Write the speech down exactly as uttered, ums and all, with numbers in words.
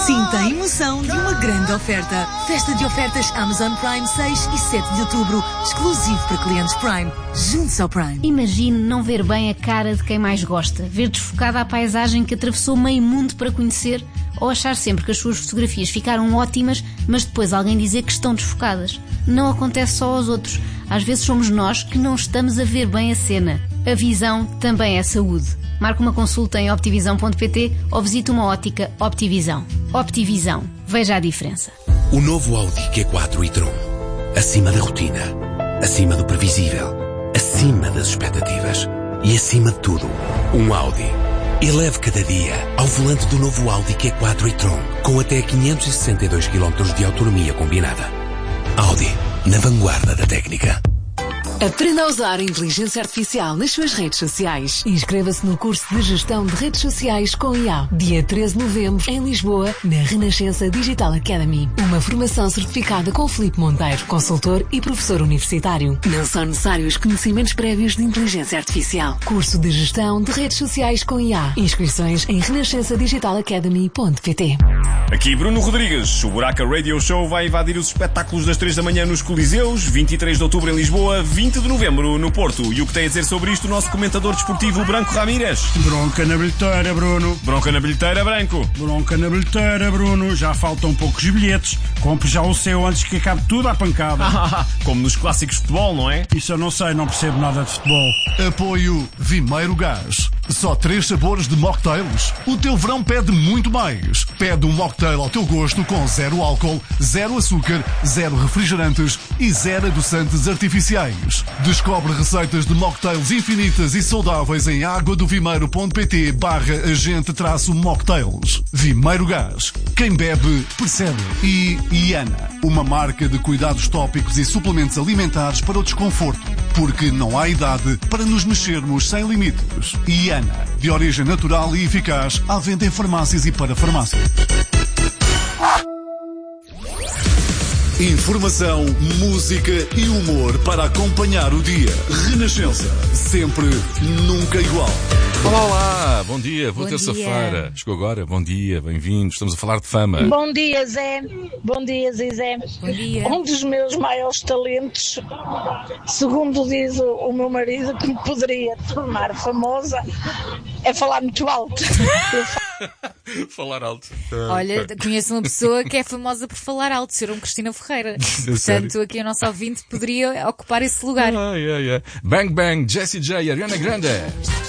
Sinta a emoção de uma grande oferta. Festa de ofertas Amazon Prime seis e sete de outubro, exclusivo para clientes Prime. Junte-se ao Prime. Imagine não ver bem a cara de quem mais gosta, ver desfocada a paisagem que atravessou meio mundo para conhecer, ou achar sempre que as suas fotografias ficaram ótimas, mas depois alguém dizer que estão desfocadas. Não acontece só aos outros. Às vezes somos nós que não estamos a ver bem a cena. A visão também é saúde. Marque uma consulta em optivisão ponto pt ou visite uma ótica Optivisão. Optivisão. Veja a diferença. O novo Audi Q quatro e-tron. Acima da rotina. Acima do previsível. Acima das expectativas. E acima de tudo, um Audi. Eleve cada dia ao volante do novo Audi Q quatro e-tron, com até quinhentos e sessenta e dois quilómetros de autonomia combinada. Audi, na vanguarda da técnica. Aprenda a usar a inteligência artificial nas suas redes sociais. Inscreva-se no curso de gestão de redes sociais com I A. Dia treze de novembro, em Lisboa, na Renascença Digital Academy. Uma formação certificada com Filipe Monteiro, consultor e professor universitário. Não são necessários conhecimentos prévios de inteligência artificial. Curso de gestão de redes sociais com I A. Inscrições em renascença digital academy ponto pt. Aqui Bruno Rodrigues. O Buraca Radio Show vai invadir os espetáculos das três da manhã nos Coliseus, vinte e três de outubro em Lisboa, vinte de novembro no Porto. E o que tem a dizer sobre isto o nosso comentador desportivo Branco Ramírez? Bronca na bilheteira, Bruno. Bronca na bilheteira, Branco. Bronca na bilheteira, Bruno. Já faltam poucos bilhetes. Compre já o seu antes que acabe tudo à pancada. Como nos clássicos de futebol, não é? Isso eu não sei, não percebo nada de futebol. Apoio Vimeiro Gás. Só três sabores de mocktails? O teu verão pede muito mais. Pede um mocktail ao teu gosto com zero álcool, zero açúcar, zero refrigerantes e zero adoçantes artificiais. Descobre receitas de mocktails infinitas e saudáveis em aguadovimeiro.pt barra agente traço mocktails. Vimeiro Gás. Quem bebe, percebe. E Iana, uma marca de cuidados tópicos e suplementos alimentares para o desconforto. Porque não há idade para nos mexermos sem limites. Iana, de origem natural e eficaz, à venda em farmácias e para farmácias. Informação, música e humor para acompanhar o dia. Renascença. Sempre, nunca igual. Olá, olá, bom dia, boa Bom terça-feira. Chegou agora, bom dia, bem-vindos. Estamos a falar de fama. Bom dia, Zé. Bom dia, Zé. Bom dia. Um dos meus maiores talentos, segundo diz o, o meu marido, que me poderia tornar famosa, é falar muito alto. Eu falo... Falar alto. Olha, conheço uma pessoa que é famosa por falar alto, ser um Cristina Ferreira. Portanto, aqui o nosso ouvinte poderia ocupar esse lugar. Ah, yeah, yeah. Bang Bang, Jessie J, Ariana Grande.